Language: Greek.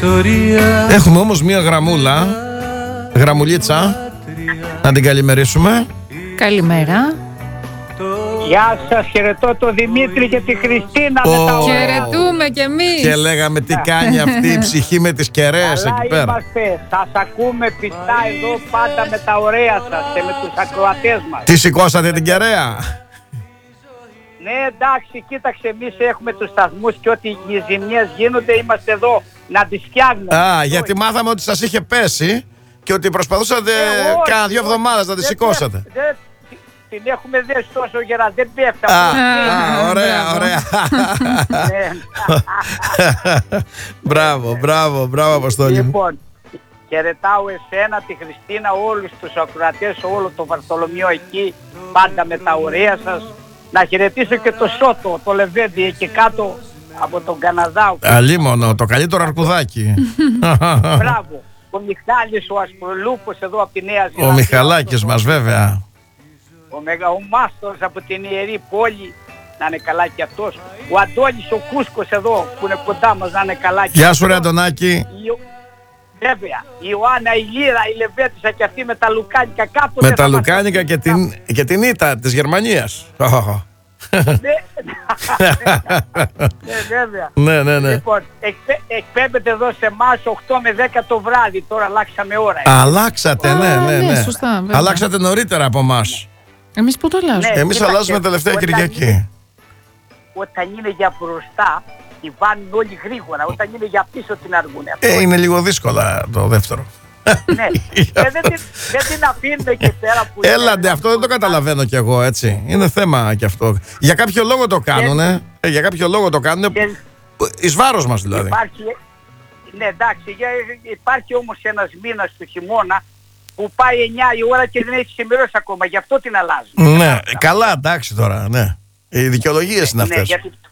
Έχουμε όμως μία γραμμουλίτσα. Να την καλημερίσουμε. Καλημέρα. Γεια σας, χαιρετώ τον Δημήτρη και τη Χριστίνα με τα ωραία. Χαιρετούμε κι εμείς. Και λέγαμε τι κάνει αυτή η ψυχή με τις κεραίες εκεί πέρα. Είμαστε, σας ακούμε πιστά εδώ πάντα με τα ωραία σας και με τους ακροατές μας. Τι σηκώσατε την κεραία? Ναι, εντάξει, κοίταξε, εμείς έχουμε τους σταθμούς και ό,τι οι ζημιές γίνονται είμαστε εδώ να τις φτιάχνουμε. Γιατί μάθαμε ότι σας είχε πέσει και ότι προσπαθούσατε κάνα 2 εβδομάδες να τη σηκώσετε. Την έχουμε δέσει τόσο γερά, δεν πέφτει. Ωραία. Μπράβο, Αποστόλη μου. Λοιπόν, χαιρετάω εσένα, τη Χριστίνα, όλους τους ακροατές, όλο το Βαρθολομείο εκεί, πάντα με τα ωραία σας. Να χαιρετήσω και το Σότο, το Λεβέντι εκεί κάτω από τον Καναδά. Αλίμονο, το καλύτερο αρκουδάκι. Μπράβο. Ο Μιχάλης, ο Ασπρολούπος εδώ από τη Νέα Ζηλανδία. Ο Μιχαλάκης μας βέβαια. Ο Μάστορας από την Ιερή Πόλη, να είναι καλά και αυτός. Ο Αντώνης ο Κούσκος εδώ που είναι κοντά μας, να είναι καλά και Γεια σου ρε Αντωνάκη. Βέβαια, η Ιωάννα, η Λύρα, η Λεβέντισσα και αυτή με τα λουκάνικα κάποτε. Με τα λουκάνικα και την ήττα της Γερμανίας. Ναι, βέβαια. Ναι. Λοιπόν, εκπέμπεται εδώ σε εμάς 8 με 10 το βράδυ, τώρα αλλάξαμε ώρα. Αλλάξατε, ναι. Σωστά, βέβαια. Αλλάξατε νωρίτερα από εμάς. Εμείς πού το αλλάζουμε? Εμείς αλλάζουμε τελευταία Κυριακή. Όταν είναι για μπροστά, τη βάνουν όλοι γρήγορα. Όταν είναι για πίσω την αργούν. Είναι λίγο δύσκολα το δεύτερο. Ναι, δεν την αφήνουμε και πέρα που... Έλαντε, αυτό δεν το καταλαβαίνω κι εγώ, έτσι. Είναι θέμα κι αυτό. Για κάποιο λόγο το κάνουνε. Για κάποιο λόγο το κάνουνε. Εις βάρος μας δηλαδή. Ναι, εντάξει, υπάρχει όμως ένας μήνας του χειμώνα που πάει 9 η ώρα και δεν έχει ξημερώσει ακόμα. Γι' αυτό την αλλάζουν. Ναι, καλά, εντάξει τώρα, ναι. Οι δικαιολογίες είναι αυτές. Ναι,